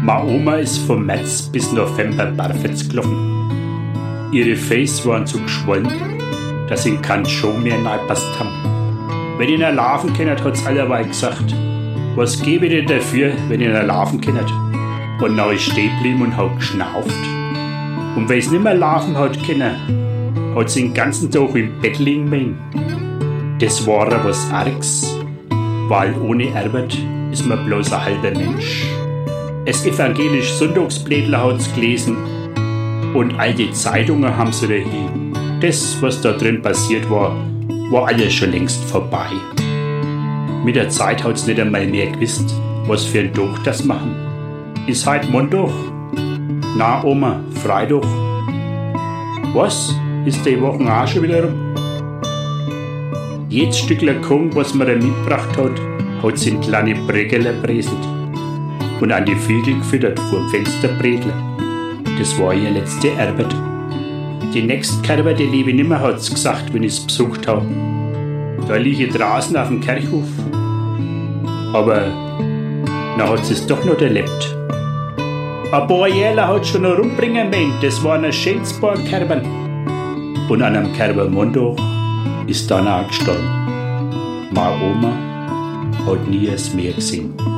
Meine Oma ist vom März bis November barfuß gelaufen. Ihre Face waren so geschwollen, dass sie in keinen Show mehr reingepasst haben. Wenn ihr ihn laufen kennt, hat's allerweil gesagt, was gebe ich denn dafür, wenn ihr ihn laufen kennt? Und dann ist stehen geblieben und hat geschnauft. Und wenn es nicht mehr laufen hat können, hat sie den ganzen Tag im Bett liegen müssen. Das war was Arges, weil ohne Arbeit ist man bloß ein halber Mensch. Das evangelische Sonntagsblättler hat's gelesen und all die Zeitungen haben sie dahin. Das, was da drin passiert war, war alles schon längst vorbei. Mit der Zeit hat's nicht einmal mehr gewusst, was für ein Tag das machen. Ist heute Montag? Na Oma, Freitag. Was? Ist die Woche auch schon wieder rum? Jedes Stückler Kuchen, was man da mitgebracht hat sie in kleine Brägerler bräselt und an die Vögel gefüttert vorm Fensterbredler. Das war ihr letzte Arbeit. Die nächste Kerbe, die lebe ich nimmer, hat's gesagt, wenn ich's besucht hab. Da liege ich draußen auf dem Kirchhof. Aber na hat sie's doch noch erlebt. Ein paar Jährler hat schon noch rumbringen müssen, das waren ein schönes paar Kerben. Und an einem Kerbermontag ist dann auch gestorben. Meine Oma hat nie es mehr gesehen.